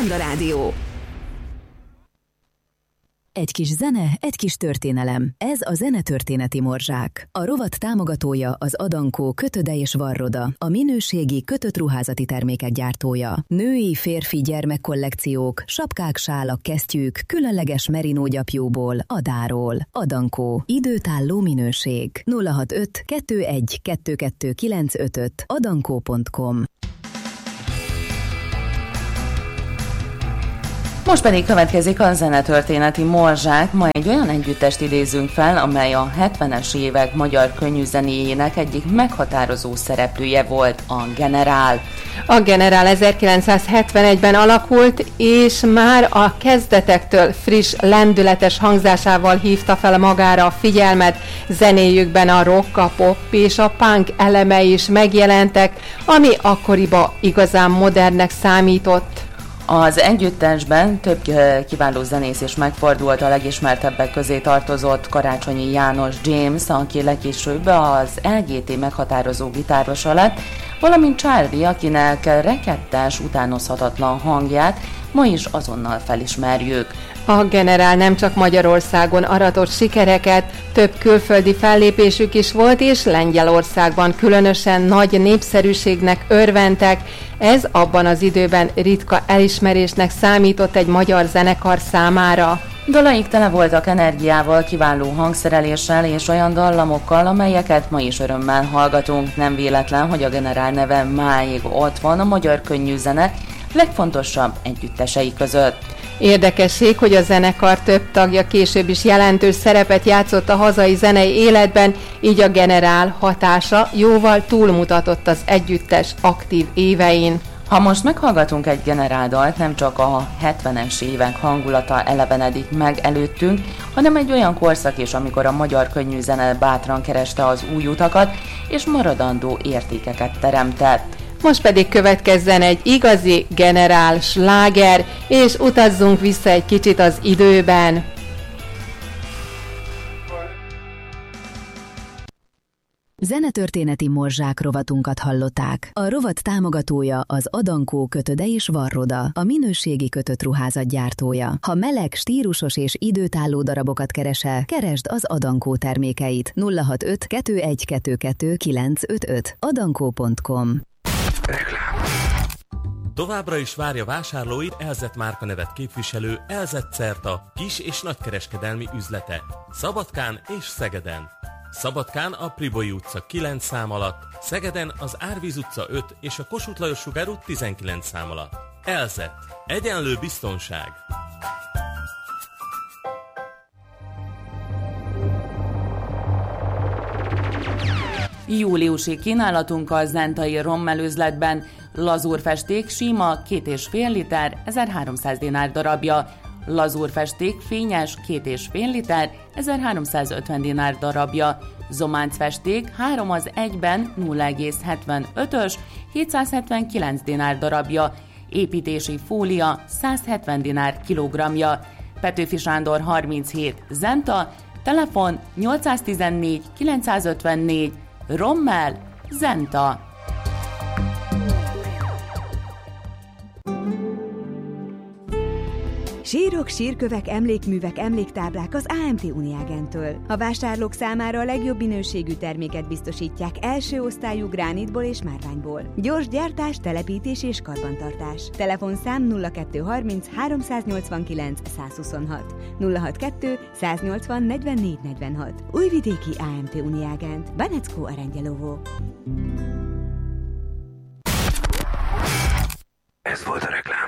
Manna Rádió. Egy kis zene, egy kis történelem. Ez a Zenetörténeti Morzsák. A rovat támogatója az Adankó Kötöde és Varroda, a minőségi kötött ruházati termékek gyártója. Női, férfi, gyermekkollekciók, sapkák, sálak, kesztyűk, különleges merinógyapjúból, Adáról. Adankó. Időtálló minőség. 065 21 22 955 adankó.com. Most pedig következik a Zenetörténeti Morzsák. Ma egy olyan együttest idézünk fel, amely a 70-es évek magyar könnyűzenéjének egyik meghatározó szereplője volt, a Generál. A Generál 1971-ben alakult, és már a kezdetektől friss, lendületes hangzásával hívta fel magára a figyelmet. Zenéjükben a rock, a pop és a punk elemei is megjelentek, ami akkoriban igazán modernnek számított. Az együttesben több kiváló zenész is megfordult, a legismertebbek közé tartozott Karácsonyi János James, aki legkésőbb az LGT meghatározó gitárosa lett, valamint Charlie, akinek rekettes, utánozhatatlan hangját ma is azonnal felismerjük. A Generál nem csak Magyarországon aratott sikereket, több külföldi fellépésük is volt, és Lengyelországban különösen nagy népszerűségnek örventek. Ez abban az időben ritka elismerésnek számított egy magyar zenekar számára. Dalaik tele voltak energiával, kiváló hangszereléssel és olyan dallamokkal, amelyeket ma is örömmel hallgatunk. Nem véletlen, hogy a Generál neve máig ott van a magyar könnyűzene legfontosabb együttesei között. Érdekesség, hogy a zenekar több tagja később is jelentős szerepet játszott a hazai zenei életben, így a Generál hatása jóval túlmutatott az együttes aktív évein. Ha most meghallgatunk egy Generál dalt, nem csak a 70-es évek hangulata elevenedik meg előttünk, hanem egy olyan korszak is, amikor a magyar könnyűzene bátran kereste az új utakat, és maradandó értékeket teremtett. Most pedig következzen egy igazi Generál sláger, és utazzunk vissza egy kicsit az időben. Zenetörténeti Morzsák rovatunkat hallották. A rovat támogatója az Adankó Kötöde és Varroda, a minőségi kötött ruházat gyártója. Ha meleg, stílusos és időtálló darabokat keresel, keresd az Adankó termékeit. 065 2122 955 adankó.com. Továbbra is várja vásárlóit Elzett márkanevet képviselő Elzett Certa kis- és nagykereskedelmi üzlete Szabadkán és Szegeden. Szabadkán a Priboi utca 9 szám alatt, Szegeden az Árvíz utca 5 és a Kossuth Lajos Sugár út 19 szám alatt. Elzett. Egyenlő biztonság. Júliusi kínálatunk a zentai rommelőzletben. Lazúrfesték sima 2,5 liter, 1300 dinár darabja. Lazúrfesték fényes 2,5 liter, 1350 dinár darabja. Zománcfesték 3 az 1-ben 0,75-ös, 779 dinár darabja. Építési fólia 170 dinár kilogramja. Petőfi Sándor 37 zenta, telefon 814 954, Rommel Zenta. Sírok, sírkövek, emlékművek, emléktáblák az AMT Uniágentől. A vásárlók számára a legjobb minőségű terméket biztosítják első osztályú gránitból és márványból. Gyors gyártás, telepítés és karbantartás. Telefonszám 0230 389 126 062 180 44 46. Újvidéki AMT Uniágent. Banecko Arangyelovo. Ez volt a reklám.